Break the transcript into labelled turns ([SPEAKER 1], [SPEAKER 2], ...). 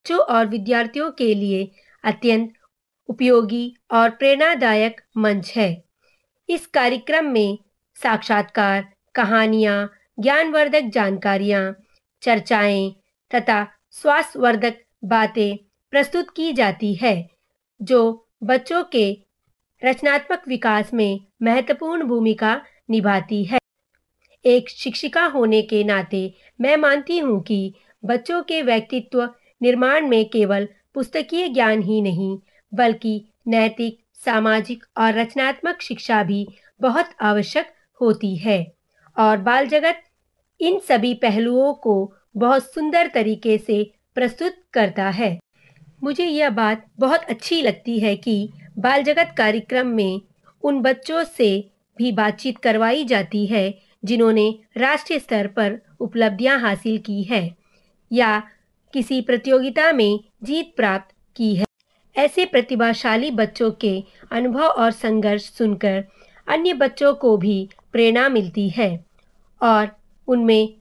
[SPEAKER 1] बच्चों और विद्यार्थियों के लिए अत्यंत उपयोगी और प्रेरणादायक मंच है। इस कार्यक्रम में साक्षात्कार, कहानियाँ, ज्ञानवर्धक जानकारियाँ, चर्चाएँ तथा स्वास्थ्यवर्धक बातें प्रस्तुत की जाती है, जो बच्चों के रचनात्मक विकास में महत्वपूर्ण भूमिका निभाती है। एक शिक्षिका होने के नाते मैं मानती हूँ कि बच्चों के व्यक्तित्व निर्माण में केवल पुस्तकीय ज्ञान ही नहीं, बल्कि नैतिक, सामाजिक और रचनात्मक शिक्षा भी बहुत आवश्यक होती है। और बाल जगत इन सभी पहलुओं को बहुत सुंदर तरीके से प्रस्तुत करता है। मुझे यह बात बहुत अच्छी लगती है कि बाल जगत कार्यक्रम में उन बच्चों से भी बातचीत करवाई जाती है जिन्होंने राष्ट्रीय स्तर पर उपलब्धियां हासिल की है या किसी प्रतियोगिता में जीत प्राप्त की है। ऐसे प्रतिभाशाली बच्चों के अनुभव और संघर्ष सुनकर अन्य बच्चों को भी प्रेरणा मिलती है और उनमें